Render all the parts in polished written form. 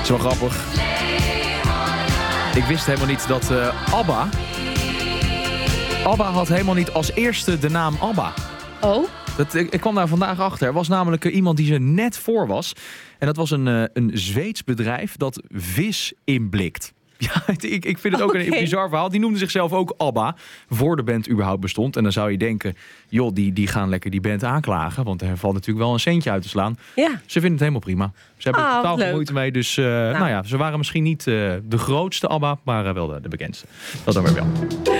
is wel grappig. Ik wist helemaal niet dat ABBA... ABBA had helemaal niet als eerste de naam ABBA. Oh? Ik kwam daar vandaag achter. Er was namelijk iemand die ze net voor was. En dat was een Zweeds bedrijf dat vis inblikt. Ja, ik vind het ook een bizar verhaal. Die noemde zichzelf ook ABBA, voor de band überhaupt bestond. En dan zou je denken, joh, die gaan lekker die band aanklagen. Want er valt natuurlijk wel een centje uit te slaan. Ja. Ze vinden het helemaal prima. Ze hebben er totaal geen leuk. moeite mee. Dus nou ja, ze waren misschien niet de grootste ABBA, maar wel de bekendste. Dat dan weer wel.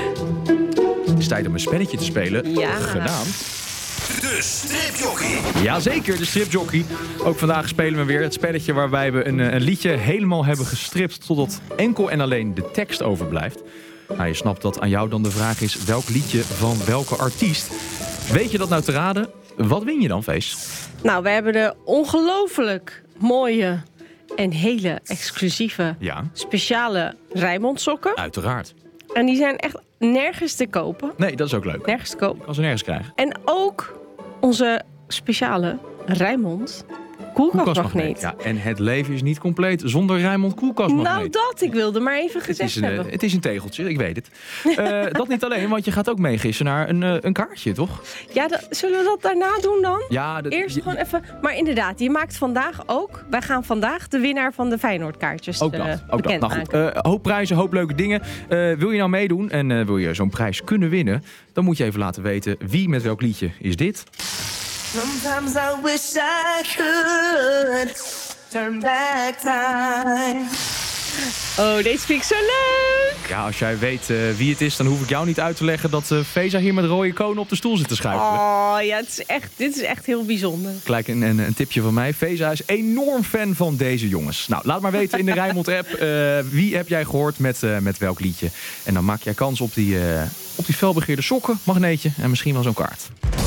Het is tijd om een spelletje te spelen. Ja. Genaamd... De stripjockey. Jazeker, de stripjockey. Ook vandaag spelen we weer het spelletje waarbij we een liedje helemaal hebben gestript totdat enkel en alleen de tekst overblijft. Nou, je snapt dat aan jou dan de vraag is welk liedje van welke artiest. Weet je dat nou te raden? Wat win je dan, Vees? Nou, we hebben de ongelooflijk mooie en hele exclusieve Ja, speciale Rijnmond sokken. uiteraard. En die zijn echt nergens te kopen. Nee, dat is ook leuk. Nergens te kopen. Ik kan ze nergens krijgen. En ook onze speciale Rijnmond koelkastmagneet. Ja, en het leven is niet compleet zonder Rijnmond koelkastmagneet. Nou, dat. Ik wilde maar even gezegd hebben. Het is een tegeltje, ik weet het. Dat niet alleen, want je gaat ook meegissen naar een kaartje, toch? Ja, zullen we dat daarna doen dan? Ja, Eerst gewoon even... Maar inderdaad, je maakt vandaag ook... Wij gaan vandaag de winnaar van de Feyenoordkaartjes Ook dat. Nou bekendmaken. goed, hoop prijzen, hoop leuke dingen. Wil je nou meedoen en wil je zo'n prijs kunnen winnen... dan moet je even laten weten wie met welk liedje is dit. Sometimes I wish I could turn back time. Oh, deze vind ik zo leuk! Ja, als jij weet wie het is, dan hoef ik jou niet uit te leggen... dat Veza hier met rode konen op de stoel zit te schuifelen. Oh ja, dit is echt heel bijzonder. Gelijk een tipje van mij. Veza is enorm fan van deze jongens. Nou, laat maar weten in de Rijnmond-app... wie heb jij gehoord met welk liedje. En dan maak jij kans op die felbegeerde sokken, magneetje... en misschien wel zo'n kaart.